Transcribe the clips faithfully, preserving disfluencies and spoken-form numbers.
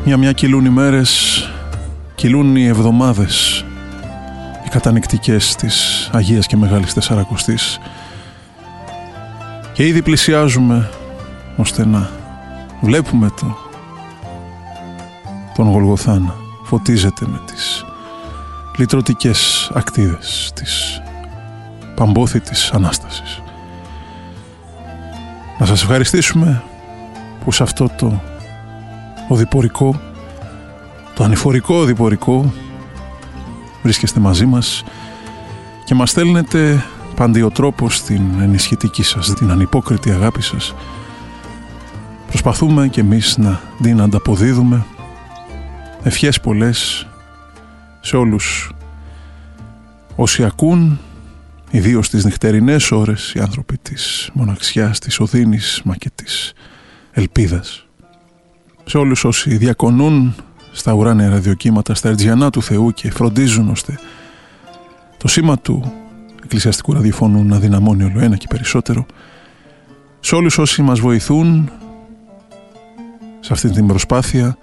Μια-μια κυλούν οι μέρες, κυλούν οι εβδομάδες, οι κατανυκτικές της Αγίας και Μεγάλης Τεσσαρακοστής, και ήδη πλησιάζουμε ώστε να βλέπουμε το, τον Γολγοθά να φωτίζεται με τις λυτρωτικές ακτίδες της παμπόθητης Ανάστασης. Να σας ευχαριστήσουμε που σε αυτό το οδηπορικό, το ανηφορικό οδηπορικό, βρίσκεστε μαζί μας και μας στέλνετε παντιοτρόπως την ενισχυτική σας, την ανυπόκριτη αγάπη σας. Προσπαθούμε κι εμείς να την ανταποδίδουμε. Ευχές πολλές σε όλους όσοι ακούν, ιδίως τις νυχτερινές ώρες, οι άνθρωποι της μοναξιάς, της οδύνης μα και της ελπίδας. Σε όλους όσοι διακονούν στα ουράνια ραδιοκύματα, στα ερτζιανά του Θεού και φροντίζουν ώστε το σήμα του εκκλησιαστικού ραδιοφώνου να δυναμώνει όλο ένα και περισσότερο. Σε όλους όσοι μας βοηθούν σε αυτή την προσπάθεια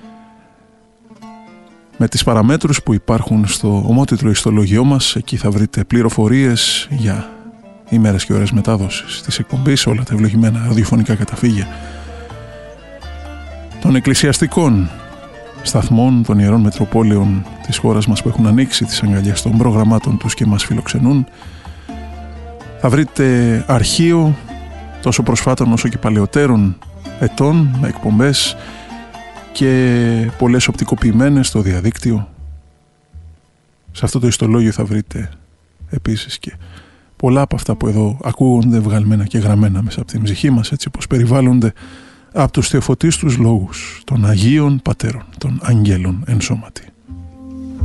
με τις παραμέτρους που υπάρχουν στο ομότιτλο ιστολογιό μας. Εκεί θα βρείτε πληροφορίες για ημέρες και ώρες μετάδοσης της εκπομπής, όλα τα ευλογημένα ραδιοφωνικά καταφύγια των εκκλησιαστικών σταθμών, των Ιερών Μετροπόλεων της χώρας μας που έχουν ανοίξει τις αγκαλιές των προγραμμάτων τους και μας φιλοξενούν. Θα βρείτε αρχείο τόσο προσφάτων όσο και παλαιότερων ετών με εκπομπές και πολλές οπτικοποιημένες στο διαδίκτυο. Σε αυτό το ιστολόγιο θα βρείτε επίσης και πολλά από αυτά που εδώ ακούγονται βγαλμένα και γραμμένα μέσα από την ψυχή μας, έτσι όπως περιβάλλονται από τους θεοφωτίστους λόγους των Αγίων Πατέρων, των Αγγέλων εν σώματι.